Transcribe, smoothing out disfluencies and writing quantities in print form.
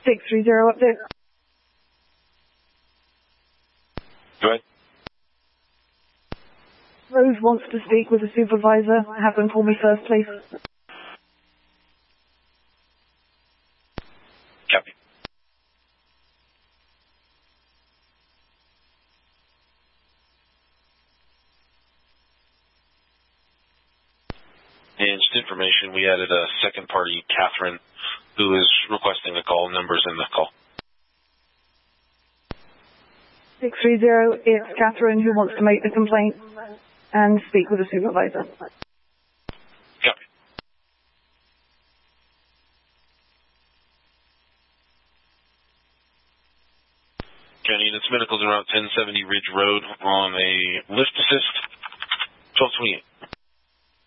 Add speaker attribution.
Speaker 1: 630 update.
Speaker 2: Go ahead.
Speaker 1: Rose wants to speak with a supervisor. Have them call me first, please.
Speaker 2: Copy. And just information, we added a second party, Catherine, who is requesting a call. Numbers in the call.
Speaker 1: 630, it's Catherine who wants to make the complaint and speak with a supervisor.
Speaker 2: Copy. County units, medicals around 1070 Ridge Road on a lift assist, 1228.